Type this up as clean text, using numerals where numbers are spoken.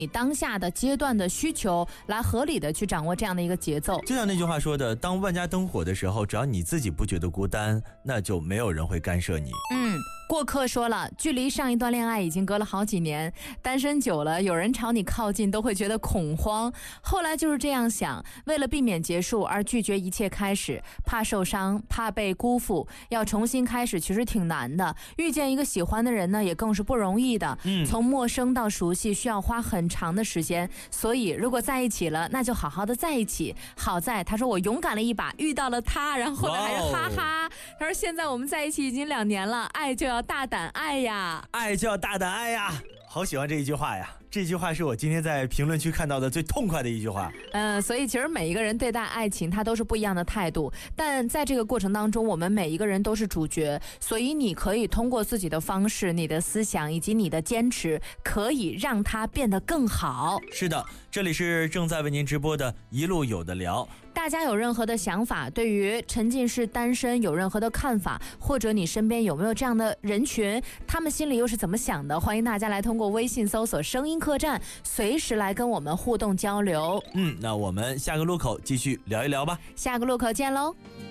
你当下的阶段的需求，来合理的去掌握这样的一个节奏。 就像那句话说的，当万家灯火的时候，只要你自己不觉得孤单，那就没有人会干涉你。 过客说了，距离上一段恋爱已经隔了好几年，单身久了，有人朝你靠近都会觉得恐慌。后来就是这样想，为了避免结束而拒绝一切开始，怕受伤，怕被辜负，要重新开始其实挺难的。遇见一个喜欢的人呢，也更是不容易的。从陌生到熟悉需要花很长的时间，所以如果在一起了，那就好好的在一起。好在他说我勇敢了一把，遇到了他，然后后来还是哈哈。他说现在我们在一起已经2年了，爱就要大胆爱呀， 爱就要大胆爱呀，好喜欢这一句话呀。这句话是我今天在评论区看到的最痛快的一句话。 所以其实每一个人对待爱情他都是不一样的态度，但在这个过程当中，我们每一个人都是主角，所以你可以通过自己的方式、你的思想以及你的坚持，可以让它变得更好。 是的，这里是正在为您直播的一路有的聊。 大家有任何的想法，对于沉浸式单身有任何的看法，或者你身边有没有这样的人群，他们心里又是怎么想的？欢迎大家来通过微信搜索声音客栈，随时来跟我们互动交流。 那我们下个路口继续聊一聊吧。 下个路口见喽。